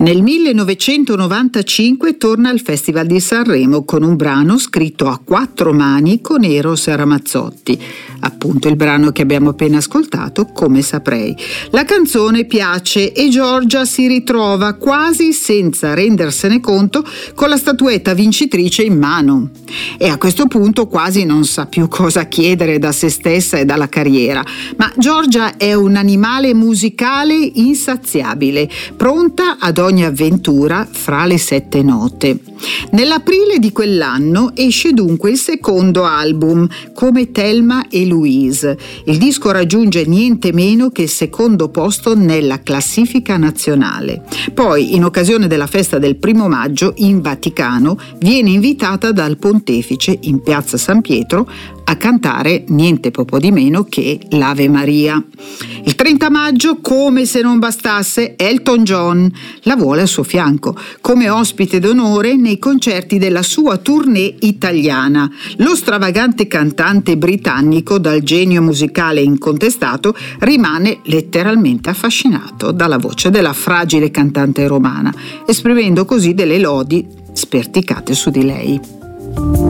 Nel 1995 torna al Festival di Sanremo con un brano scritto a quattro mani con Eros Ramazzotti, appunto il brano che abbiamo appena ascoltato, Come saprei. La canzone piace e Giorgia si ritrova quasi senza rendersene conto con la statuetta vincitrice in mano e a questo punto quasi non sa più cosa chiedere da se stessa e dalla carriera, ma Giorgia è un animale musicale insaziabile, pronta ad ogni avventura fra le 7 note. Nell'aprile di quell'anno esce dunque il secondo album, Come Thelma e Louise. Il disco raggiunge niente meno che il secondo posto nella classifica nazionale. Poi, in occasione della festa del 1° maggio in Vaticano, viene invitata dal pontefice in piazza San Pietro a cantare niente poco di meno che l'Ave Maria. Il 30 maggio, come se non bastasse, Elton John la vuole al suo fianco come ospite d'onore nei concerti della sua tournée italiana. Lo stravagante cantante britannico, dal genio musicale incontestato, rimane letteralmente affascinato dalla voce della fragile cantante romana, esprimendo così delle lodi sperticate su di lei.